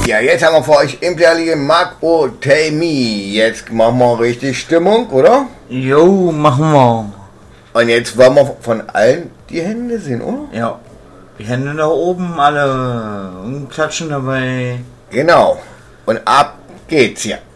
Ja, jetzt haben wir für euch Imperialige Makotami. Jetzt machen wir richtig Stimmung, oder? Jo, machen wir. Und jetzt wollen wir von allen die Hände sehen, oder? Ja. Die Hände da oben alle und klatschen dabei. Genau. Und ab geht's ja.